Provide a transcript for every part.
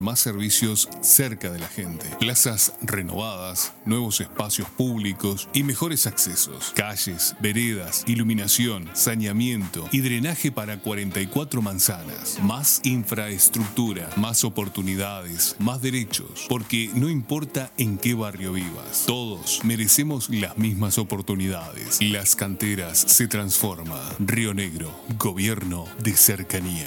Más servicios cerca de la gente, plazas renovadas, nuevos espacios públicos y mejores accesos, calles, veredas, iluminación, saneamiento y drenaje para 44 manzanas. Más infraestructura, más oportunidades, más derechos, porque no importa en qué barrio vivas, todos merecemos las mismas oportunidades. Las Canteras se transforma. Río Negro, gobierno de cercanía.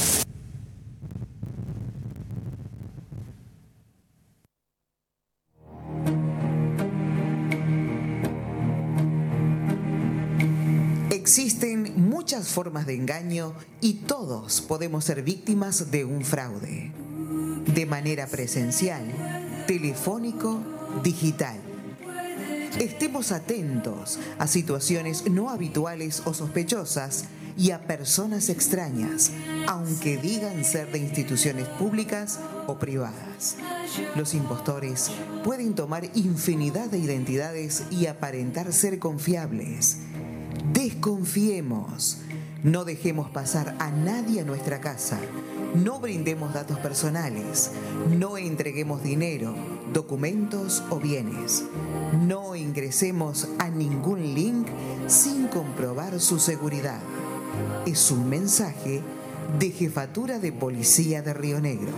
Existen muchas formas de engaño y todos podemos ser víctimas de un fraude. De manera presencial, telefónico, digital. Estemos atentos a situaciones no habituales o sospechosas y a personas extrañas, aunque digan ser de instituciones públicas o privadas. Los impostores pueden tomar infinidad de identidades y aparentar ser confiables. Desconfiemos, no dejemos pasar a nadie a nuestra casa, no brindemos datos personales, no entreguemos dinero, documentos o bienes, no ingresemos a ningún link sin comprobar su seguridad. Es un mensaje de Jefatura de Policía de Río Negro.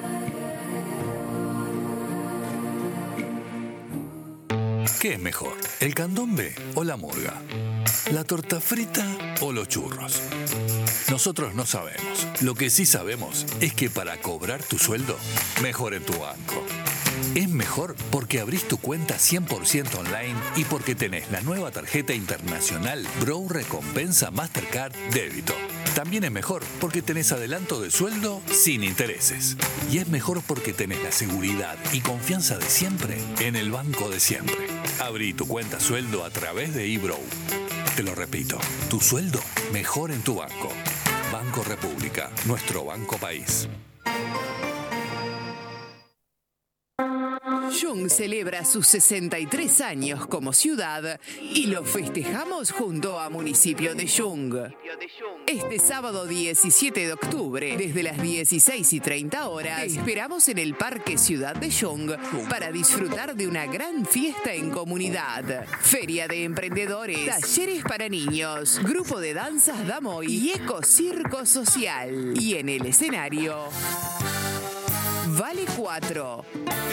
¿Qué es mejor, el candombe o la murga? ¿La torta frita o los churros? Nosotros no sabemos. Lo que sí sabemos es que para cobrar tu sueldo, mejor en tu banco. Es mejor porque abrís tu cuenta 100% online y porque tenés la nueva tarjeta internacional Bro Recompensa Mastercard Débito. También es mejor porque tenés adelanto de sueldo sin intereses. Y es mejor porque tenés la seguridad y confianza de siempre en el banco de siempre. Abrí tu cuenta sueldo a través de eBrow. Te lo repito, tu sueldo mejor en tu banco. Banco República, nuestro banco país. Jung celebra sus 63 años como ciudad y lo festejamos junto a Municipio de Jung. Este sábado 17 de octubre, desde las 16:30 horas, te esperamos en el Parque Ciudad de Jung para disfrutar de una gran fiesta en comunidad. Feria de emprendedores, talleres para niños, grupo de danzas Damoy y ecocirco social. Y en el escenario, Vale 4.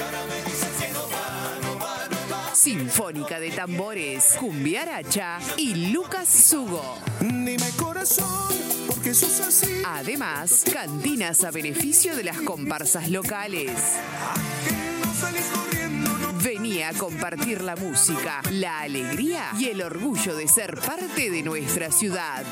Sinfónica de tambores, Cumbiaracha y Lucas Sugo. Dime corazón, porque sos así. Además, cantinas a beneficio de las comparsas locales. Vení a compartir la música, la alegría y el orgullo de ser parte de nuestra ciudad.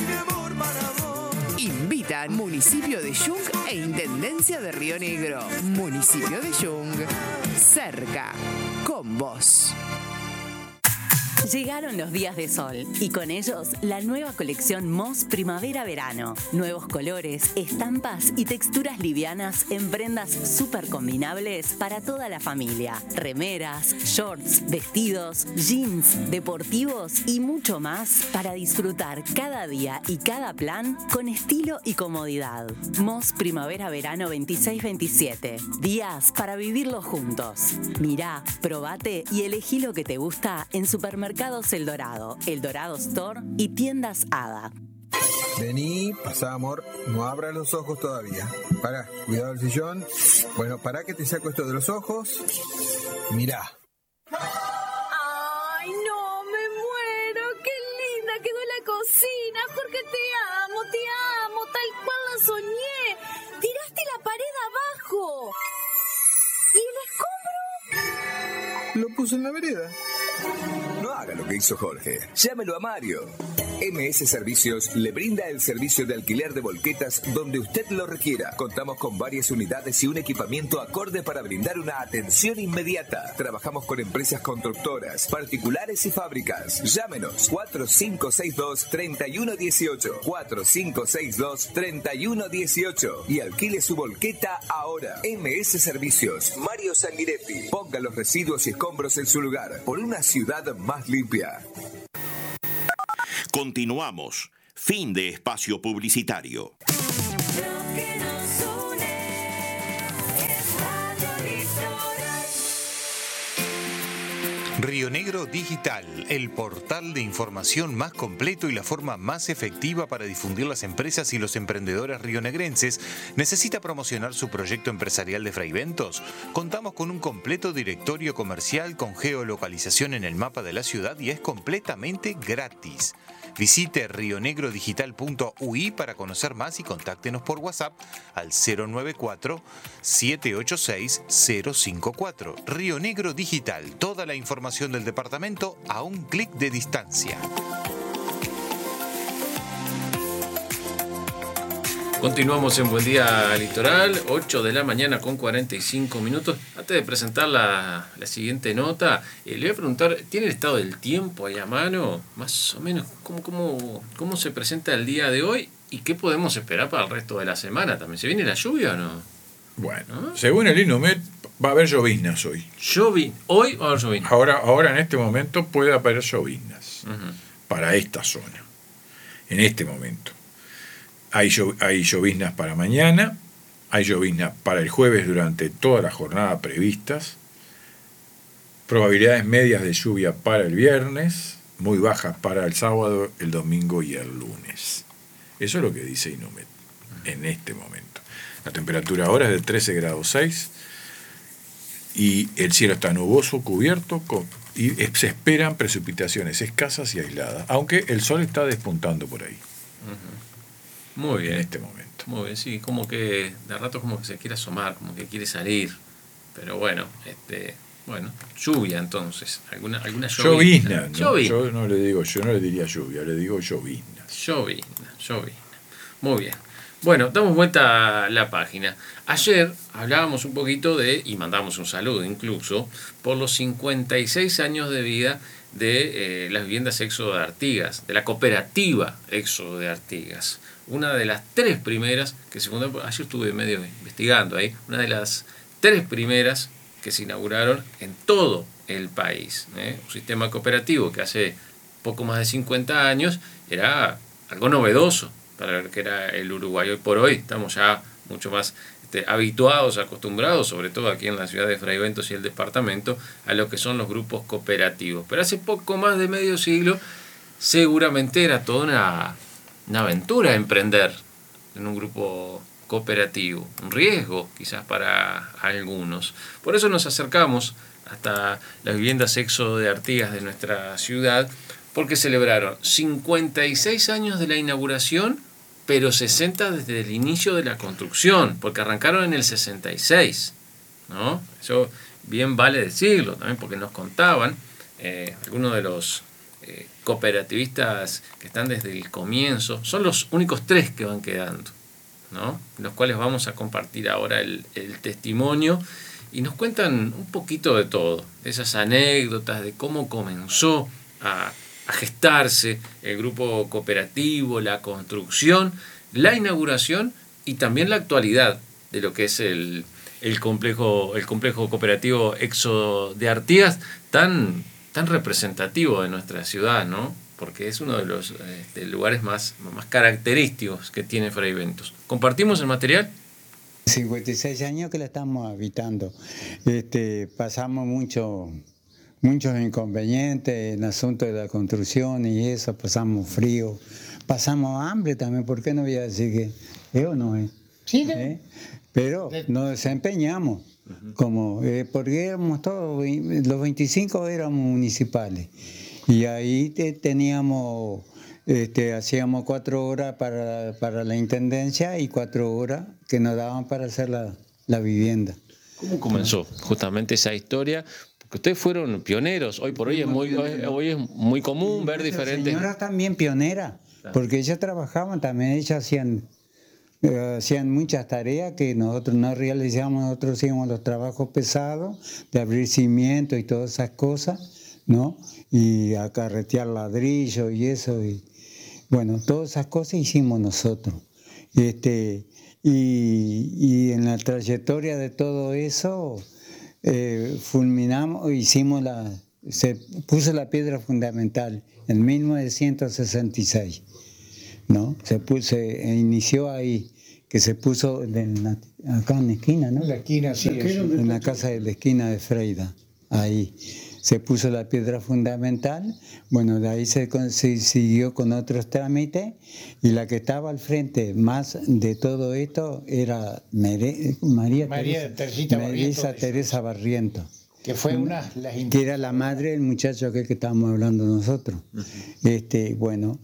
Invitan Municipio de Jung e Intendencia de Río Negro. Municipio de Jung, cerca, con vos. Llegaron los días de sol y con ellos la nueva colección Moss Primavera-Verano. Nuevos colores, estampas y texturas livianas en prendas súper combinables para toda la familia. Remeras, shorts, vestidos, jeans, deportivos y mucho más para disfrutar cada día y cada plan con estilo y comodidad. Moss Primavera-Verano 26-27. Días para vivirlo juntos. Mirá, probate y elegí lo que te gusta en Supermercados El Dorado, El Dorado Store y Tiendas Hada. Vení, pasá, amor. No abras los ojos todavía. Pará, cuidado el sillón. Bueno, pará que te saco esto de los ojos. Mirá. ¡Ay, no! ¡Me muero! ¡Qué linda quedó la cocina! Porque te amo, tal cual la soñé. Tiraste la pared abajo. ¿Y el escombro? Lo puse en la vereda. No haga lo que hizo Jorge. Llámelo a Mario. MS Servicios le brinda el servicio de alquiler de volquetas donde usted lo requiera. Contamos con varias unidades y un equipamiento acorde para brindar una atención inmediata. Trabajamos con empresas constructoras, particulares y fábricas. Llámenos 4562-3118. 4562-3118. Y alquile su volqueta ahora. MS Servicios. Mario Sanguinetti. Ponga los residuos y escombros en su lugar. Por una ciudad más limpia. Continuamos. Fin de espacio publicitario. Río Negro Digital, el portal de información más completo y la forma más efectiva para difundir las empresas y los emprendedores rionegrenses. ¿Necesita promocionar su proyecto empresarial de Fraiventos? Contamos con un completo directorio comercial con geolocalización en el mapa de la ciudad y es completamente gratis. Visite rionegro-digital.ui para conocer más y contáctenos por WhatsApp al 094-786-054. Río Negro Digital, toda la información del departamento a un clic de distancia. Continuamos en Buen Día Litoral, 8 de la mañana con 45 minutos. Antes de presentar la siguiente nota, le voy a preguntar, ¿tiene el estado del tiempo ahí a mano? Más o menos, ¿cómo se presenta el día de hoy? ¿Y qué podemos esperar para el resto de la semana también? ¿Se viene la lluvia o no? Bueno, según el Inumet, va a haber lloviznas hoy. ¿Hoy va a haber lloviznas? Ahora en este momento puede haber lloviznas para esta zona. En este momento. Hay lloviznas para mañana, hay lloviznas para el jueves durante toda la jornada previstas, probabilidades medias de lluvia para el viernes, muy bajas para el sábado, el domingo y el lunes. Eso es lo que dice Inumet en este momento. La temperatura ahora es de 13 grados 6 y el cielo está nuboso, cubierto, y se esperan precipitaciones escasas y aisladas, aunque el sol está despuntando por ahí. Muy bien. En este momento. Muy bien, sí, como que de rato como que se quiere asomar, como que quiere salir. Pero bueno, lluvia entonces. ¿Alguna llovizna? Yo no le diría lluvia, le digo llovizna. Llovizna. Muy bien. Bueno, damos vuelta a la página. Ayer hablábamos un poquito y mandamos un saludo incluso, por los 56 años de vida de las viviendas Éxodo de Artigas, de la cooperativa Éxodo de Artigas. Una de las 3 primeras que se fundó, ayer estuve medio investigando ahí, una de las 3 primeras que se inauguraron en todo el país. Un sistema cooperativo que hace poco más de 50 años era algo novedoso para lo que era el Uruguay. Hoy por hoy estamos ya mucho más habituados, acostumbrados, sobre todo aquí en la ciudad de Fraiventos y el departamento, a lo que son los grupos cooperativos. Pero hace poco más de medio siglo seguramente era toda una aventura emprender en un grupo cooperativo, un riesgo quizás para algunos. Por eso nos acercamos hasta las viviendas Éxodo de Artigas de nuestra ciudad, porque celebraron 56 años de la inauguración, pero 60 desde el inicio de la construcción, porque arrancaron en el 66, ¿no? Eso bien vale decirlo también, porque nos contaban algunos de los cooperativistas que están desde el comienzo, son los únicos 3 que van quedando, ¿no? Los cuales vamos a compartir ahora el testimonio, y nos cuentan un poquito de todo, de esas anécdotas, de cómo comenzó a gestarse el grupo cooperativo, la construcción, la inauguración y también la actualidad de lo que es el complejo cooperativo Éxodo de Artigas, tan representativo de nuestra ciudad, ¿no? Porque es uno de los lugares más característicos que tiene Fraiventos. ¿Compartimos el material? 56 años que la estamos habitando. Pasamos muchos inconvenientes en asunto de la construcción y eso, pasamos frío, pasamos hambre también, ¿por qué no voy a decir que es o no es? Sí, pero nos desempeñamos, porque éramos todos, los 25 éramos municipales, y ahí teníamos, hacíamos 4 horas para la intendencia y 4 horas que nos daban para hacer la vivienda. ¿Cómo comenzó justamente esa historia? Porque ustedes fueron pioneros, hoy por hoy es muy común ver diferentes... Señoras también pioneras, porque ellas trabajaban también, ellas hacían muchas tareas que nosotros no realizábamos, nosotros hacíamos los trabajos pesados de abrir cimiento y todas esas cosas, ¿no? Y acarretear ladrillo y eso, y bueno, todas esas cosas hicimos nosotros. Y en la trayectoria de todo eso, se puso la piedra fundamental en 1966, ¿no? Se inició ahí, que se puso acá en la esquina, ¿no? La esquina, sí. En la casa de la esquina de Freida, ahí. se puso la piedra fundamental, bueno, de ahí se siguió con otros trámites, y la que estaba al frente más de todo esto era María Teresa Barriento. Que fue que era la madre del muchacho aquel que estábamos hablando nosotros. Bueno,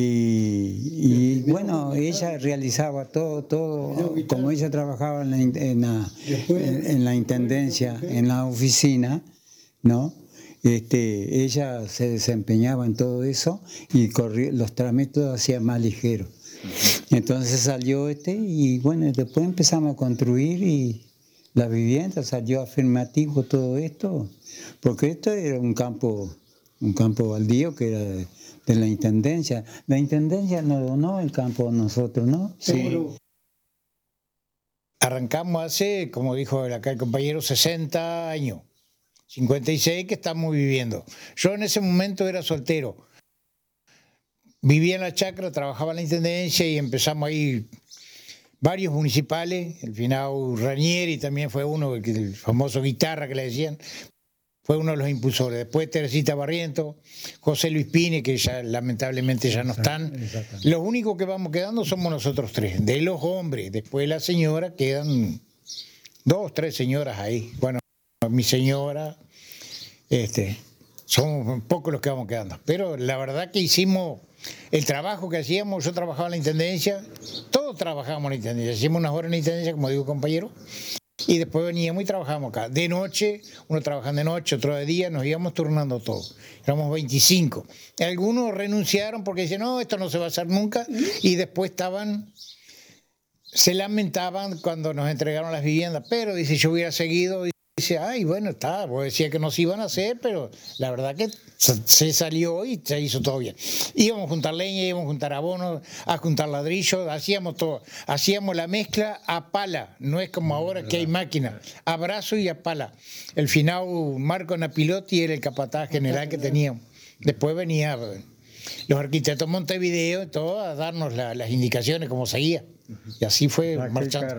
y bueno, ella realizaba todo, como ella trabajaba en la intendencia, en la oficina, ¿no? Ella se desempeñaba en todo eso y los trámites hacía más ligeros. Entonces salió y bueno, después empezamos a construir y la vivienda salió afirmativo todo esto, porque esto era un campo baldío que era de la Intendencia. La Intendencia nos donó el campo a nosotros, ¿no? Sí. Arrancamos hace, como dijo acá el compañero, 60 años, 56 que estamos viviendo. Yo en ese momento era soltero. Vivía en la chacra, trabajaba en la Intendencia y empezamos ahí varios municipales. El finado Ranieri también fue uno, el famoso guitarra que le decían, fue uno de los impulsores. Después Teresita Barriento, José Luis Pine, que ya lamentablemente ya no están. Los únicos que vamos quedando somos nosotros tres, de los hombres. Después la señora, quedan 2, 3 señoras ahí. Bueno, mi señora, somos pocos los que vamos quedando. Pero la verdad que hicimos el trabajo que hacíamos. Yo trabajaba en la Intendencia, todos trabajábamos en la Intendencia, hacíamos unas horas en la Intendencia, como digo compañero, y después veníamos y trabajábamos acá. De noche, uno trabajando de noche, otro de día, nos íbamos turnando todos. Éramos 25. Algunos renunciaron porque decían, no, esto no se va a hacer nunca, y después se lamentaban cuando nos entregaron las viviendas, pero dice, yo hubiera seguido. Dice, ay, bueno, vos decías que nos iban a hacer, pero la verdad que se salió y se hizo todo bien. Íbamos a juntar leña, íbamos a juntar abonos, a juntar ladrillos, hacíamos todo. Hacíamos la mezcla a pala, no es como ahora que hay máquina, a brazo y a pala. El finado Marco Napilotti era el capataz general que teníamos. Después venía los arquitectos Montevideo y todo a darnos las indicaciones como seguía. Y así fue marchando.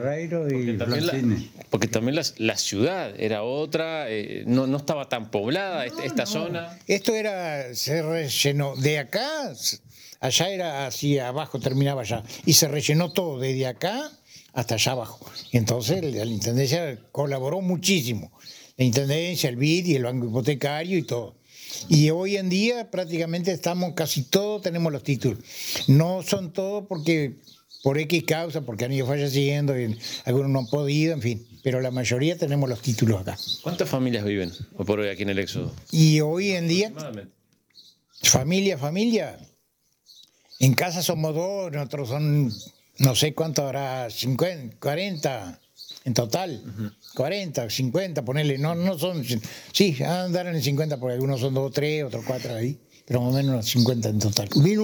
Porque también la ciudad era otra, no estaba tan poblada esta zona. Esto se rellenó. De acá, allá era así, abajo terminaba allá. Y se rellenó todo, desde acá hasta allá abajo. Y entonces la Intendencia colaboró muchísimo. La Intendencia, el BID y el Banco Hipotecario y todo. Y hoy en día prácticamente casi todos tenemos los títulos. No son todos porque por X causa, porque han ido falleciendo y algunos no han podido, en fin. Pero la mayoría tenemos los títulos acá. ¿Cuántas familias viven hoy por hoy aquí en el Éxodo? Y hoy en día, familia, en casa somos 2, nosotros son, no sé cuánto habrá, 50, 40 en total. 40, 50, ponerle, no son, sí, andarán en 50 porque algunos son 2, 3, otros 4 ahí. Pero más o menos 50 en total. Vino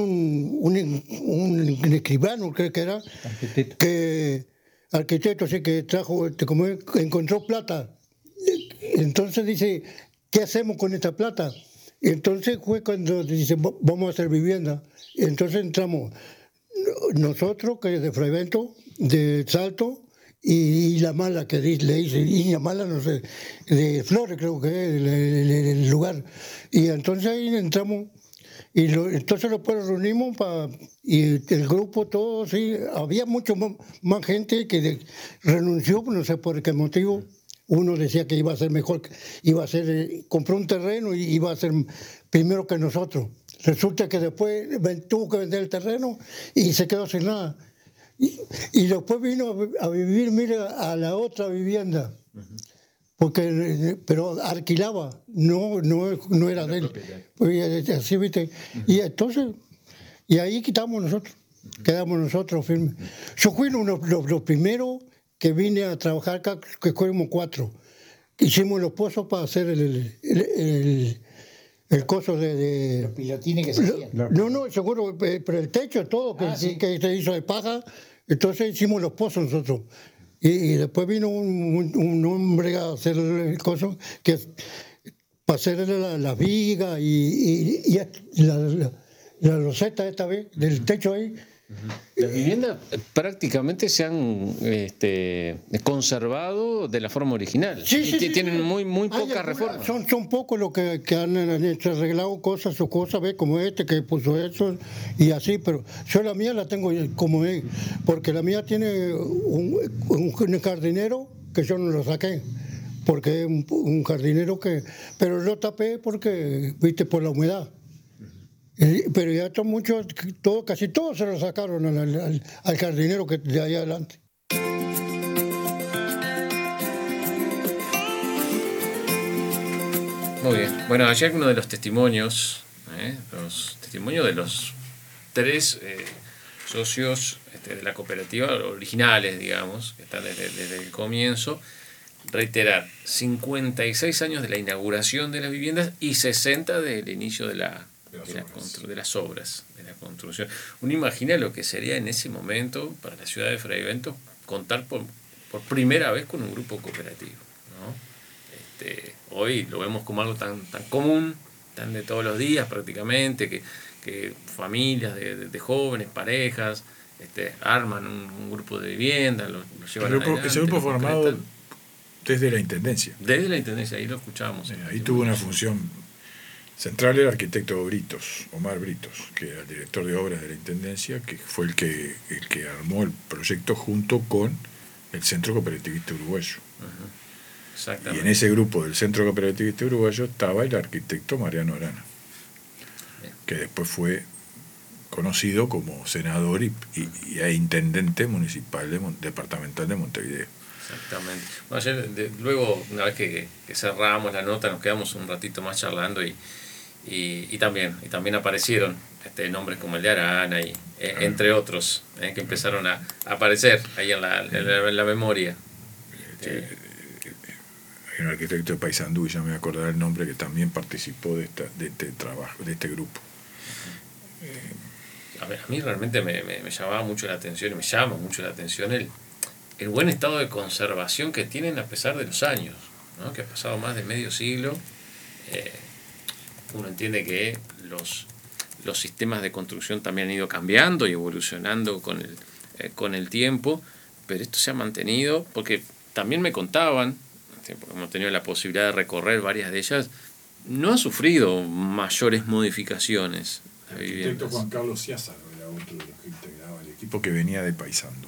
un escribano, creo que era, arquitecto, así que trajo, como encontró plata. Entonces dice, ¿qué hacemos con esta plata? Entonces fue cuando dice, vamos a hacer vivienda. Entonces entramos nosotros, que es de Fraivento, de Salto, y la Mala, que le dice, Iña Mala, no sé, de Flores creo que es el lugar. Y entonces ahí entramos, y entonces después reunimos, y el grupo todo, sí, había mucho más gente que renunció, no sé por qué motivo. Uno decía que iba a ser mejor, compró un terreno y iba a ser primero que nosotros. Resulta que después tuvo que vender el terreno y se quedó sin nada. Y después vino a vivir, mira, a la otra vivienda, pero alquilaba, no era de él. Pues, así, ¿viste? Y entonces, y ahí quedamos nosotros firmes. Yo fui uno de los primeros que vine a trabajar acá, que fuimos 4. Hicimos los pozos para hacer el coso de... Los pilotines que se hacían. No, seguro, pero el techo, todo, que se hizo de paja. Entonces hicimos los pozos nosotros. Y después vino un hombre a hacer el coso, para hacer las vigas y la loseta esta vez, del techo ahí. Las viviendas prácticamente se han conservado de la forma original. Tienen muy pocas reformas. Son pocos los que han arreglado cosas, sus cosas, ¿ves? Como que puso eso y así, pero yo la mía la tengo como es, porque la mía tiene un jardinero que yo no lo saqué, porque es un jardinero pero lo tapé porque, viste, por la humedad. Pero ya casi todos se lo sacaron al jardinero que de ahí adelante. Muy bien. Bueno, ayer uno de los testimonios de los 3 socios de la cooperativa originales, digamos, que están desde el comienzo, reiterar 56 años de la inauguración de las viviendas y 60 del inicio de las obras, de la construcción. Uno imagina lo que sería en ese momento para la ciudad de Fray Bentos contar por primera vez con un grupo cooperativo, ¿no? Hoy lo vemos como algo tan común, tan de todos los días prácticamente, que familias de jóvenes, parejas, arman un grupo de vivienda, lo llevan adelante. Ese grupo formado desde la Intendencia. Desde la Intendencia, ahí lo escuchábamos. Ahí tuvo una función central el arquitecto Britos, Omar Britos, que era el director de obras de la Intendencia, que fue el que armó el proyecto junto con el Centro Cooperativista Uruguayo. Exactamente. Y en ese grupo del Centro Cooperativista Uruguayo estaba el arquitecto Mariano Arana, que después fue conocido como senador e intendente municipal departamental de Montevideo. Exactamente. Bueno, ayer, luego, una vez que cerramos la nota, nos quedamos un ratito más charlando y también aparecieron nombres como el de Arana y entre otros que empezaron a aparecer ahí en la memoria. Hay un arquitecto de Paysandú, ya me voy a acordar el nombre, que también participó de este trabajo, de este grupo. A mí realmente me llamaba mucho la atención y me llama mucho la atención el buen estado de conservación que tienen a pesar de los años, ¿no? Que ha pasado más de medio siglo. Uno entiende que los sistemas de construcción también han ido cambiando y evolucionando con el tiempo, pero esto se ha mantenido porque también me contaban, porque hemos tenido la posibilidad de recorrer varias de ellas, no ha sufrido mayores modificaciones. El arquitecto Juan Carlos Ciázaro era otro de los que integraba el equipo que venía de Paysandú.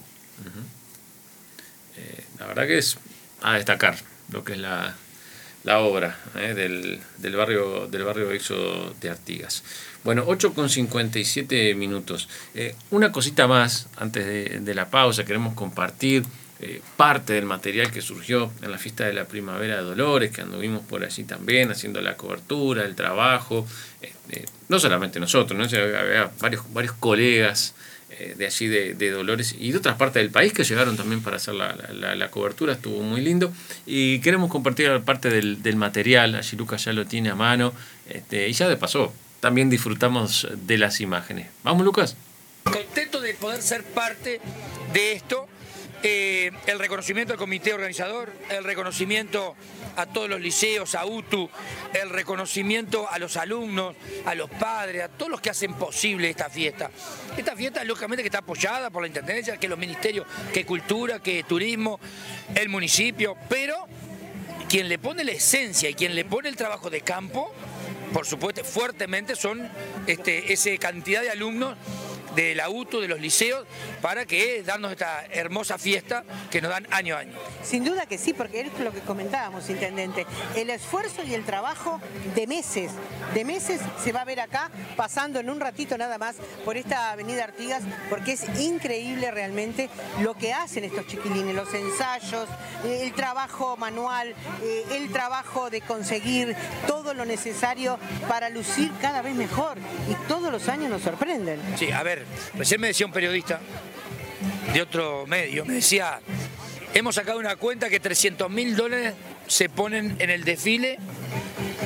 La verdad que es a destacar lo que es la obra del barrio Éxodo de Artigas. Bueno, 8:57 minutos. Una cosita más antes de la pausa. Queremos compartir parte del material que surgió en la fiesta de la Primavera de Dolores, que anduvimos por allí también haciendo la cobertura, el trabajo. No solamente nosotros, ¿no? Había varios colegas de allí de Dolores y de otras partes del país que llegaron también para hacer la cobertura. Estuvo muy lindo y queremos compartir parte del material. Allí Lucas ya lo tiene a mano y ya de paso también disfrutamos de las imágenes. ¿Vamos, Lucas? Contento de poder ser parte de esto. El reconocimiento al comité organizador, el reconocimiento a todos los liceos, a UTU, el reconocimiento a los alumnos, a los padres, a todos los que hacen posible esta fiesta. Esta fiesta, lógicamente, que está apoyada por la Intendencia, que los ministerios, que Cultura, que Turismo, el municipio, pero quien le pone la esencia y quien le pone el trabajo de campo, por supuesto, fuertemente son esa cantidad de alumnos de la UTU, de los liceos, para que darnos esta hermosa fiesta que nos dan año a año. Sin duda que sí, porque es lo que comentábamos, Intendente. El esfuerzo y el trabajo de meses se va a ver acá, pasando en un ratito nada más por esta avenida Artigas, porque es increíble realmente lo que hacen estos chiquilines, los ensayos, el trabajo manual, el trabajo de conseguir todo lo necesario para lucir cada vez mejor, y todos los años nos sorprenden. Sí, a ver, recién me decía un periodista de otro medio, me decía, hemos sacado una cuenta que $300.000 se ponen en el desfile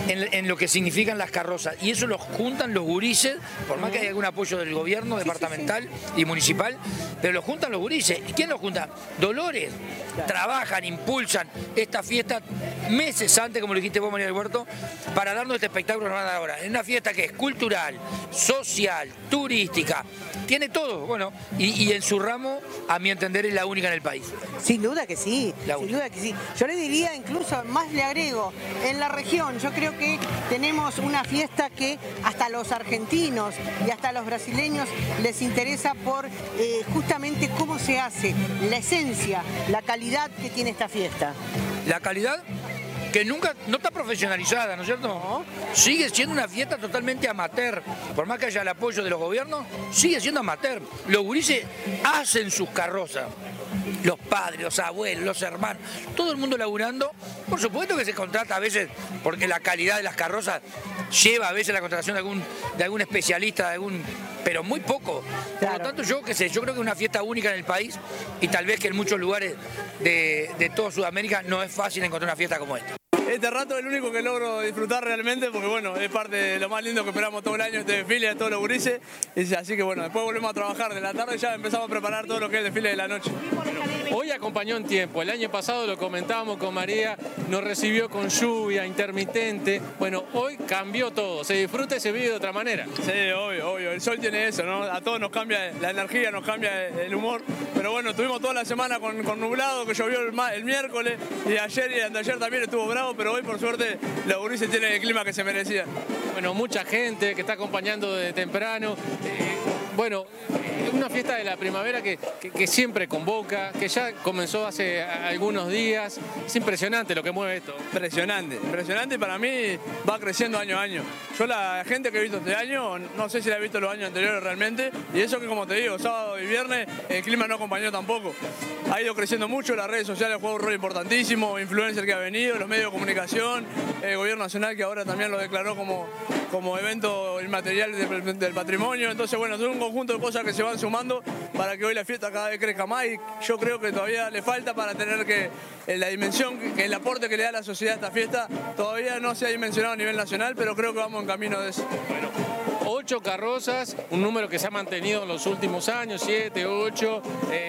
en lo que significan las carrozas. Y eso lo juntan los gurises, por más que haya algún apoyo del gobierno departamental y municipal, pero lo juntan los gurises. ¿Y quién lo junta? Dolores. Trabajan, impulsan esta fiesta meses antes, como lo dijiste vos, María del Huerto, para darnos este espectáculo que nos van a dar ahora. Es una fiesta que es cultural, social, turística, tiene todo. Bueno, y en su ramo, a mi entender, es la única en el país. Sin duda que sí, sin duda que sí. Yo le diría, incluso más le agrego, en la región yo creo que tenemos una fiesta que hasta los argentinos y hasta los brasileños les interesa por justamente cómo se hace, la esencia, la calidad que tiene esta fiesta. La calidad que nunca, no está profesionalizada, ¿no es cierto? No. Sigue siendo una fiesta totalmente amateur. Por más que haya el apoyo de los gobiernos, sigue siendo amateur. Los gurises hacen sus carrozas. Los padres, los abuelos, los hermanos, todo el mundo laburando. Por supuesto que se contrata a veces, porque la calidad de las carrozas lleva a veces la contratación de algún especialista, pero muy poco. Por lo tanto, yo creo que es una fiesta única en el país y tal vez que en muchos lugares de toda Sudamérica no es fácil encontrar una fiesta como esta. Este rato es el único que logro disfrutar realmente porque bueno, es parte de lo más lindo que esperamos todo el año, este desfile de todos los gurises. Así que bueno, después volvemos a trabajar de la tarde y ya empezamos a preparar todo lo que es el desfile de la noche. Hoy acompañó en tiempo, el año pasado lo comentábamos con María, nos recibió con lluvia intermitente. Bueno, hoy cambió todo, se disfruta y se vive de otra manera. Sí, obvio, el sol tiene eso, ¿no? A todos nos cambia la energía, nos cambia el humor. Pero bueno, estuvimos toda la semana con nublado, que llovió el miércoles y ayer y anteayer también estuvo bravo, pero hoy por suerte los gurises tienen el clima que se merecían. Bueno, mucha gente que está acompañando desde temprano. Bueno, una fiesta de la primavera que siempre convoca, que ya comenzó hace algunos días. Es impresionante lo que mueve esto. Impresionante y para mí va creciendo año a año. Yo la gente que he visto este año, no sé si la he visto los años anteriores realmente, y eso que como te digo, sábado y viernes el clima no acompañó tampoco. Ha ido creciendo mucho, las redes sociales juegan un rol importantísimo, influencer que ha venido, los medios de comunicación, el gobierno nacional que ahora también lo declaró como evento inmaterial del patrimonio. Entonces bueno, es un conjunto de cosas que se van sumando para que hoy la fiesta cada vez crezca más y yo creo que todavía le falta para tener que la dimensión, que el aporte que le da a la sociedad a esta fiesta todavía no se ha dimensionado a nivel nacional, pero creo que vamos en camino de eso. Bueno, 8 carrozas, un número que se ha mantenido en los últimos años, 7, 8.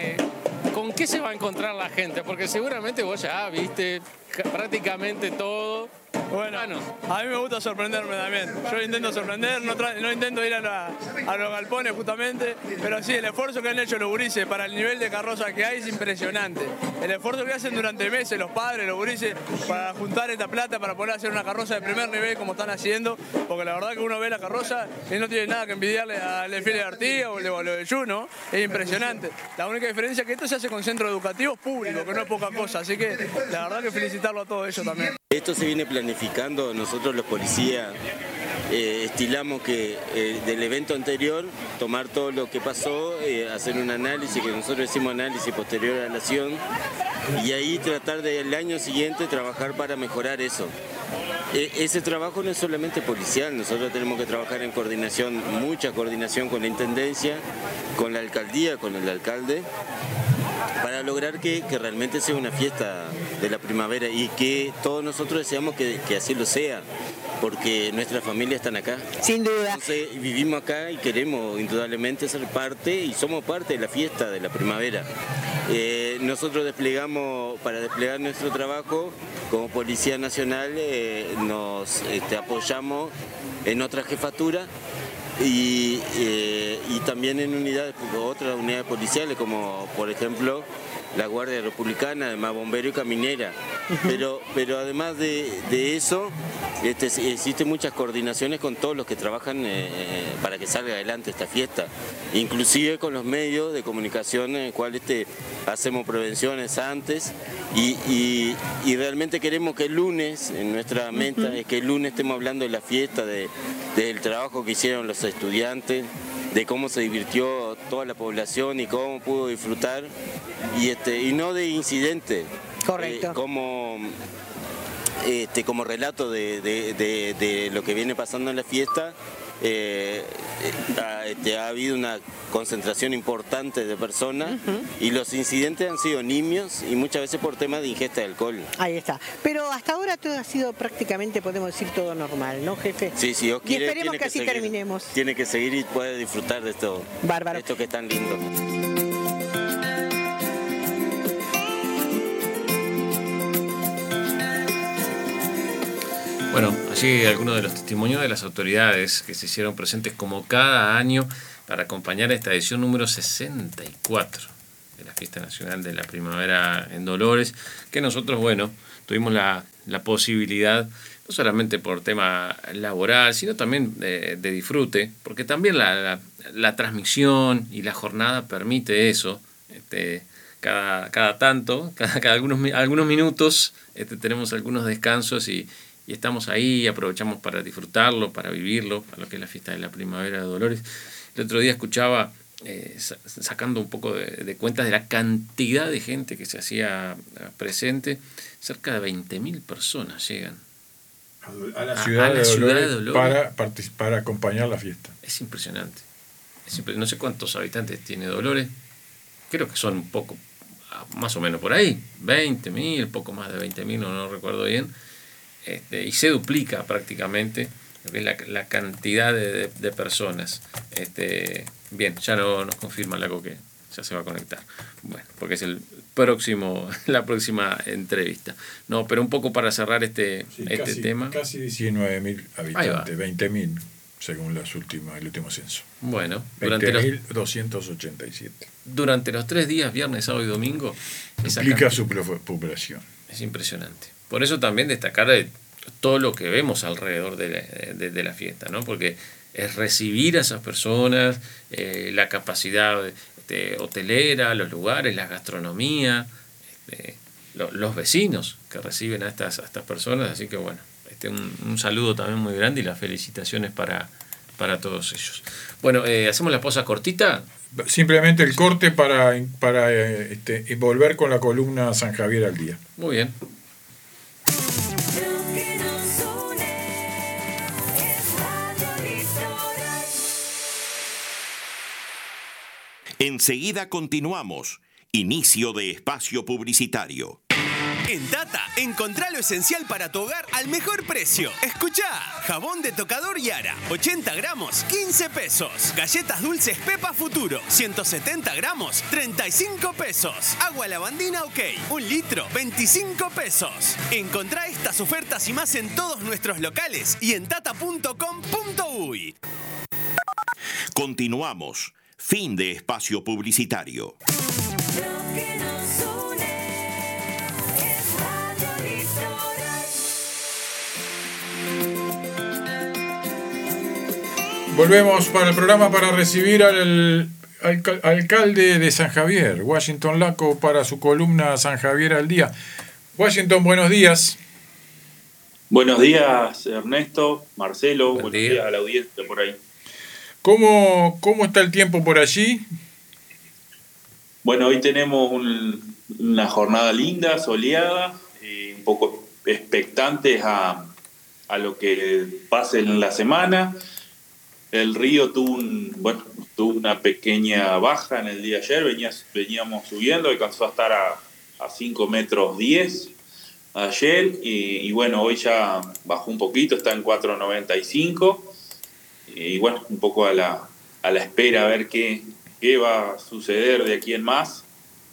¿Con qué se va a encontrar la gente? Porque seguramente vos ya viste prácticamente todo. Bueno, a mí me gusta sorprenderme también. Yo intento sorprender, no intento ir a los galpones justamente, pero sí, el esfuerzo que han hecho los gurises para el nivel de carroza que hay es impresionante. El esfuerzo que hacen durante meses los padres, los gurises, para juntar esta plata, para poder hacer una carroza de primer nivel como están haciendo, porque la verdad que uno ve la carroza y no tiene nada que envidiarle al desfile de Artigas o el de Juno, es impresionante. La única diferencia es que esto se hace con centros educativos públicos, que no es poca cosa, así que la verdad que felicitarlo a todos ellos también. Esto se viene planificando, nosotros los policías estilamos que del evento anterior, tomar todo lo que pasó, hacer un análisis, que nosotros decimos análisis posterior a la acción, y ahí tratar del año siguiente trabajar para mejorar eso. Ese trabajo no es solamente policial, nosotros tenemos que trabajar en coordinación, mucha coordinación con la Intendencia, con la Alcaldía, con el alcalde, para lograr que realmente sea una fiesta de la primavera y que todos nosotros deseamos que así lo sea, porque nuestras familias están acá. Sin duda. Entonces vivimos acá y queremos indudablemente ser parte y somos parte de la fiesta de la primavera. Nosotros desplegamos, para desplegar nuestro trabajo como Policía Nacional, nos apoyamos en otra jefatura y también en otras unidades policiales como por ejemplo la Guardia Republicana, además bombero y caminera. Pero además de eso, existen muchas coordinaciones con todos los que trabajan para que salga adelante esta fiesta, inclusive con los medios de comunicación en el cual hacemos prevenciones antes y realmente queremos que el lunes, en nuestra meta, es que el lunes estemos hablando de la fiesta, del trabajo que hicieron los estudiantes, de cómo se divirtió toda la población y cómo pudo disfrutar y no de incidentes. Correcto. Como relato de lo que viene pasando en la fiesta ha habido una concentración importante de personas y los incidentes han sido nimios y muchas veces por temas de ingesta de alcohol. Ahí está. Pero hasta ahora todo ha sido prácticamente, podemos decir, todo normal, ¿no, jefe? Sí, si Dios quiere, y esperemos que así seguir, terminemos. Tiene que seguir y puede disfrutar de esto. Bárbaro. Esto que es tan lindo. Bueno, allí algunos de los testimonios de las autoridades que se hicieron presentes como cada año para acompañar esta edición número 64 de la Fiesta Nacional de la Primavera en Dolores, que nosotros, bueno, tuvimos la posibilidad, no solamente por tema laboral, sino también de disfrute, porque también la transmisión y la jornada permite eso. Cada tanto, cada algunos minutos tenemos algunos descansos y estamos ahí, aprovechamos para disfrutarlo, para vivirlo, a lo que es la Fiesta de la Primavera de Dolores. El otro día escuchaba, sacando un poco de cuentas de la cantidad de gente que se hacía presente, cerca de 20.000 personas llegan a la ciudad de Dolores para acompañar la fiesta. Es impresionante. No sé cuántos habitantes tiene Dolores, creo que son un poco, más o menos por ahí, 20.000, poco más de 20.000, no recuerdo bien. Y se duplica prácticamente lo que es la cantidad de personas. Bien, ya no nos confirma Laco que ya se va a conectar. Bueno, porque es la próxima entrevista. No, pero un poco para cerrar este tema. Casi 19.000 habitantes, 20.000 según el último censo. Bueno, 20.287. Durante los 3 días, viernes, sábado y domingo, duplica su población. Es impresionante. Por eso también destacar todo lo que vemos alrededor de la fiesta, ¿no? Porque es recibir a esas personas, la capacidad hotelera, los lugares, la gastronomía, los vecinos que reciben a estas personas. Así que bueno, un saludo también muy grande y las felicitaciones para todos ellos. Bueno, ¿hacemos la pausa cortita? Simplemente el corte para volver con la columna San Javier al día. Muy bien. Enseguida continuamos. Inicio de espacio publicitario. En Tata, encontrá lo esencial para tu hogar al mejor precio. Escuchá, jabón de tocador Yara, 80 gramos, 15 pesos. Galletas dulces Pepa Futuro, 170 gramos, 35 pesos. Agua lavandina OK, 1 litro, 25 pesos. Encontrá estas ofertas y más en todos nuestros locales y en tata.com.uy. Continuamos. Fin de espacio publicitario. Volvemos para el programa para recibir al alcalde de San Javier, Washington Laco, para su columna San Javier al día. Washington, buenos días. Buenos días, Ernesto, Marcelo, buenos días a la audiencia por ahí. ¿Cómo está el tiempo por allí? Bueno, hoy tenemos una jornada linda, soleada, un poco expectantes a lo que pase en la semana. El río tuvo una pequeña baja en el día de ayer, veníamos subiendo, alcanzó a estar a 5 metros 10 ayer y bueno, hoy ya bajó un poquito, está en 4.95 y bueno, un poco a la espera a ver qué va a suceder de aquí en más.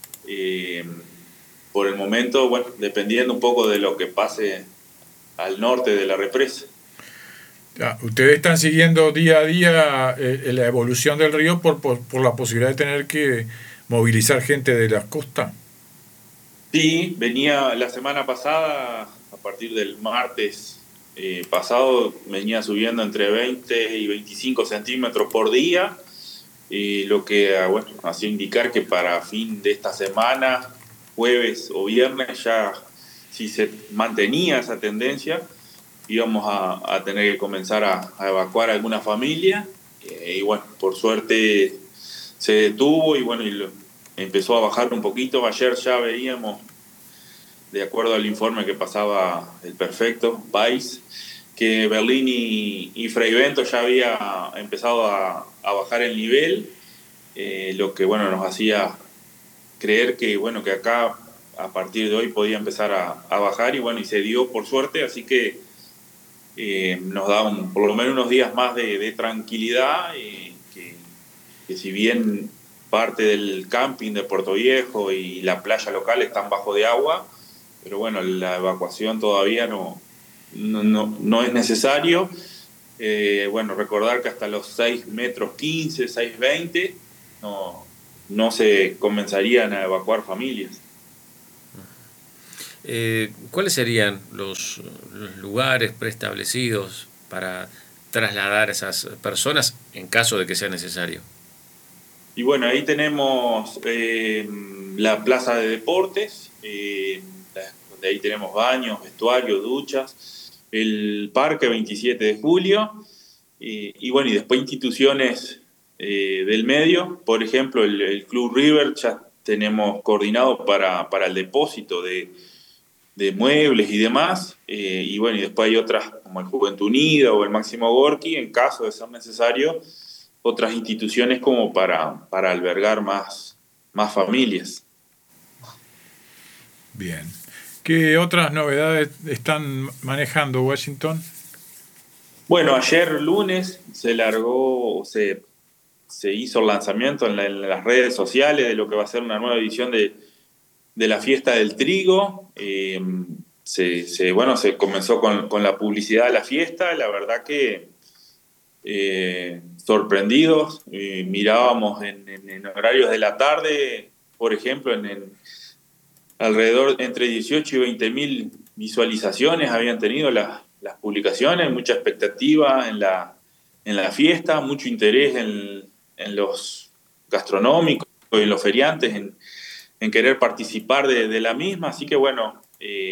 Por el momento, bueno, dependiendo un poco de lo que pase al norte de la represa. Ustedes están siguiendo día a día la evolución del río por la posibilidad de tener que movilizar gente de las costas. Sí, venía la semana pasada, a partir del martes pasado, venía subiendo entre 20 y 25 centímetros por día, y lo que hacía indicar que para fin de esta semana, jueves o viernes, ya si se mantenía esa tendencia, íbamos a tener que comenzar a evacuar a alguna familia, y bueno, por suerte se detuvo y bueno, empezó a bajar un poquito. Ayer ya veíamos, de acuerdo al informe que pasaba el prefecto Pais, que Berlín y Freivento ya había empezado a bajar el nivel, lo que bueno nos hacía creer que bueno que acá a partir de hoy podía empezar a bajar y bueno y se dio por suerte, así que nos da por lo menos unos días más de tranquilidad, que si bien parte del camping de Puerto Viejo y la playa local están bajo de agua, pero bueno, la evacuación todavía no es necesario. Bueno, recordar que hasta los 6 metros 15, 6,20 no se comenzarían a evacuar familias. ¿Cuáles serían los lugares preestablecidos para trasladar a esas personas en caso de que sea necesario? Y bueno, ahí tenemos la plaza de deportes, donde ahí tenemos baños, vestuarios, duchas, el parque 27 de julio, y bueno, y después instituciones del medio, por ejemplo, el Club River ya tenemos coordinado para el depósito de muebles y demás, y bueno, y después hay otras como el Juventud Unida o el Máximo Gorki, en caso de ser necesario, otras instituciones como para albergar más familias. Bien. ¿Qué otras novedades están manejando Washington? Bueno, ayer lunes se hizo el lanzamiento en las redes sociales de lo que va a ser una nueva edición de la Fiesta del Trigo. Se comenzó con la publicidad de la fiesta. La verdad que sorprendidos, mirábamos en horarios de la tarde, por ejemplo, alrededor entre 18 y 20 mil visualizaciones habían tenido las publicaciones, mucha expectativa en la fiesta, mucho interés en los gastronómicos y en los feriantes en querer participar de la misma, así que bueno,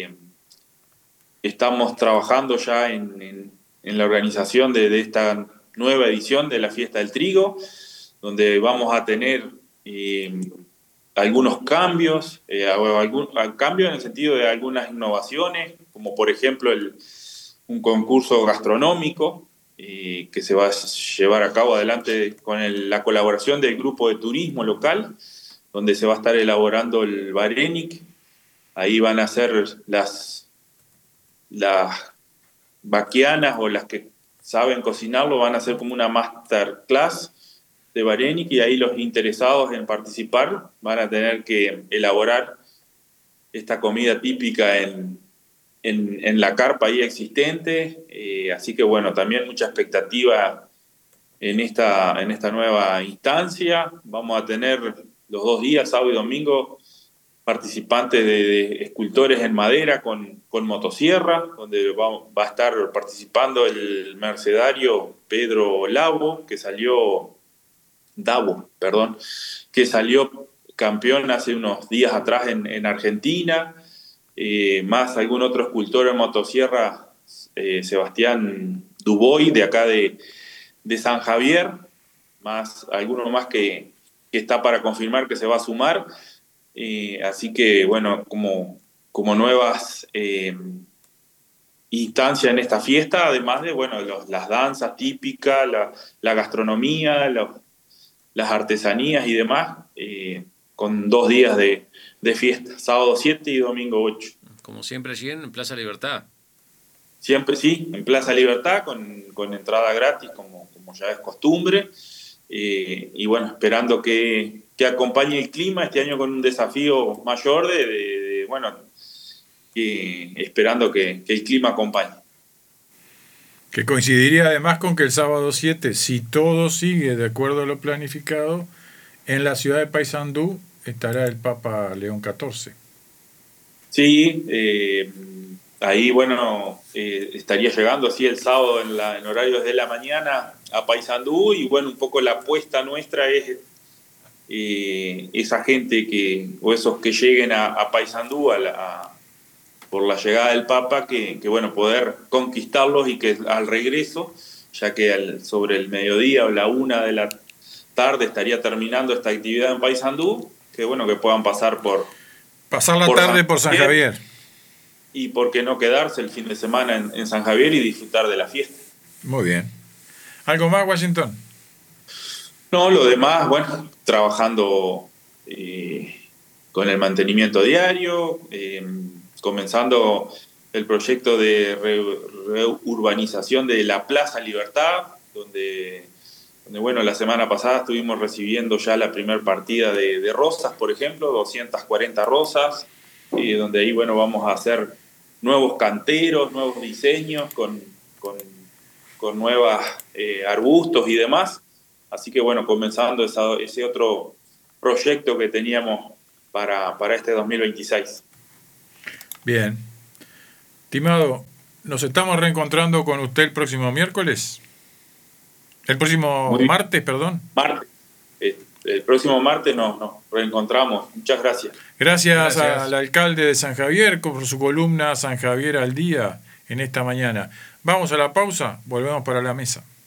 estamos trabajando ya en la organización de esta nueva edición de la Fiesta del Trigo, donde vamos a tener algunos cambios, cambios en el sentido de algunas innovaciones, como por ejemplo un concurso gastronómico que se va a llevar a cabo adelante con la colaboración del grupo de turismo local, donde se va a estar elaborando el Varenik. Ahí van a ser las vaquianas o las que saben cocinarlo, van a hacer como una masterclass de Varenik, y ahí los interesados en participar van a tener que elaborar esta comida típica en la carpa ahí existente, así que bueno, también mucha expectativa en esta nueva instancia. Vamos a tener los 2 días, sábado y domingo, participantes de escultores en madera con motosierra, donde va a estar participando el mercedario Pedro Davo, que salió campeón hace unos días atrás en Argentina, más algún otro escultor en motosierra, Sebastián Dubois, de acá de San Javier, más alguno más que está para confirmar que se va a sumar. Así que, bueno, como nuevas instancias en esta fiesta, además de, bueno, las danzas típicas, la gastronomía, las artesanías y demás, con 2 días de fiesta, sábado 7 y domingo 8. Como siempre allí en Plaza Libertad. Siempre sí, en Plaza Libertad, con entrada gratis, como ya es costumbre. Y bueno, esperando que acompañe el clima este año con un desafío mayor esperando que el clima acompañe. Que coincidiría además con que el sábado 7, si todo sigue de acuerdo a lo planificado, en la ciudad de Paysandú estará el Papa León XIV. Sí, ahí bueno, estaría llegando así el sábado en horarios de la mañana a Paysandú, y bueno, un poco la apuesta nuestra es esa gente o esos que lleguen a Paysandú por la llegada del Papa, que bueno, poder conquistarlos, y que al regreso, ya que sobre el mediodía o la 1 de la tarde estaría terminando esta actividad en Paysandú, que bueno, que puedan pasar la tarde por San Javier. y por qué no quedarse el fin de semana en San Javier y disfrutar de la fiesta. Muy bien. ¿Algo más, Washington? No, lo demás, bueno, trabajando con el mantenimiento diario, comenzando el proyecto de reurbanización de la Plaza Libertad, donde bueno, la semana pasada estuvimos recibiendo ya la primera partida de rosas, por ejemplo, 240 rosas, donde ahí, bueno, vamos a hacer nuevos canteros, nuevos diseños con nuevos arbustos y demás. Así que, bueno, comenzando ese otro proyecto que teníamos para este 2026. Bien. Estimado, nos estamos reencontrando con usted el próximo miércoles. El próximo martes, perdón. Martes. El próximo martes nos reencontramos. Muchas gracias. Gracias al alcalde de San Javier por su columna San Javier al Día en esta mañana. Vamos a la pausa, volvemos para la mesa.